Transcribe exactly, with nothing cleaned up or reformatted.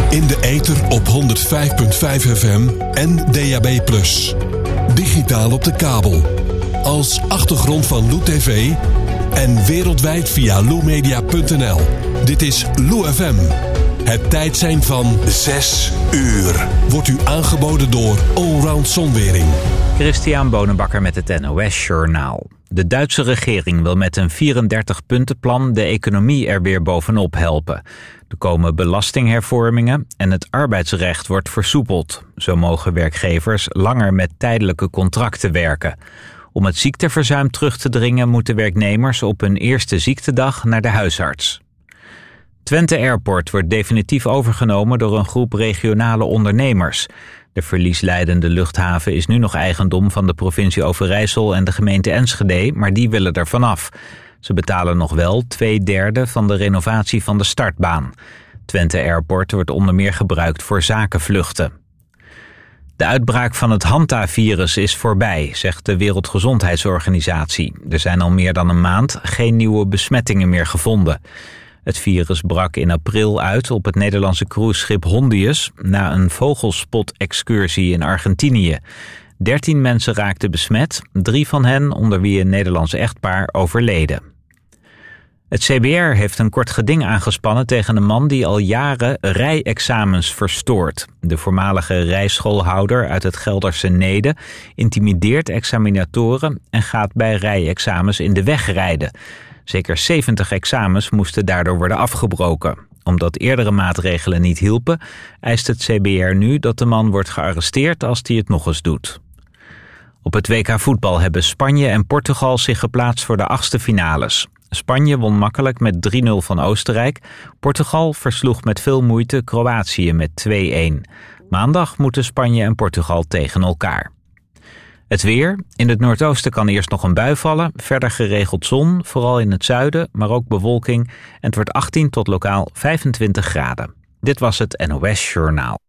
In de ether op honderd vijf komma vijf F M en D A B plus. Digitaal op de kabel. Als achtergrond van Lou T V en wereldwijd via lou media punt n l. Dit is Lou F M. Het tijdsein van zes uur. Wordt u aangeboden door Allround Zonwering. Christian Bonenbakker met het N O S Journaal. De Duitse regering wil met een vierendertig-puntenplan de economie er weer bovenop helpen. Er komen belastinghervormingen en het arbeidsrecht wordt versoepeld. Zo mogen werkgevers langer met tijdelijke contracten werken. Om het ziekteverzuim terug te dringen moeten werknemers op hun eerste ziektedag naar de huisarts. Twente Airport wordt definitief overgenomen door een groep regionale ondernemers. De verliesleidende luchthaven is nu nog eigendom van de provincie Overijssel en de gemeente Enschede, maar die willen er vanaf. Ze betalen nog wel twee derde van de renovatie van de startbaan. Twente Airport wordt onder meer gebruikt voor zakenvluchten. De uitbraak van het Hanta-virus is voorbij, zegt de Wereldgezondheidsorganisatie. Er zijn al meer dan een maand geen nieuwe besmettingen meer gevonden. Het virus brak in april uit op het Nederlandse cruiseschip Hondius na een vogelspot-excursie in Argentinië. Dertien mensen raakten besmet, drie van hen, onder wie een Nederlands echtpaar, overleden. Het C B R heeft een kort geding aangespannen tegen een man die al jaren rijexamens verstoort. De voormalige rijschoolhouder uit het Gelderse Neede intimideert examinatoren en gaat bij rijexamens in de weg rijden. Zeker zeventig examens moesten daardoor worden afgebroken. Omdat eerdere maatregelen niet hielpen, eist het C B R nu dat de man wordt gearresteerd als hij het nog eens doet. Op het W K voetbal hebben Spanje en Portugal zich geplaatst voor de achtste finales. Spanje won makkelijk met drie nul van Oostenrijk. Portugal versloeg met veel moeite Kroatië met twee-een. Maandag moeten Spanje en Portugal tegen elkaar. Het weer. In het noordoosten kan eerst nog een bui vallen. Verder geregeld zon, vooral in het zuiden, maar ook bewolking. En het wordt achttien tot lokaal vijfentwintig graden. Dit was het N O S Journaal.